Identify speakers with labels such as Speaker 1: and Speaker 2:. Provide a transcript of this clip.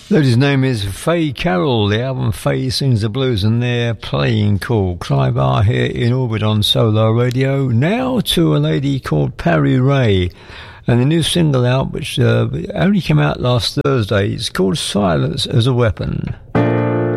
Speaker 1: Lady's name is Faye Carroll. The album Faye Sings the Blues, and they're playing cool. Clive R here in orbit on Solar Radio. Now to a lady called Parry Ray, and the new single out, which only came out last Thursday, is called Silence as a Weapon.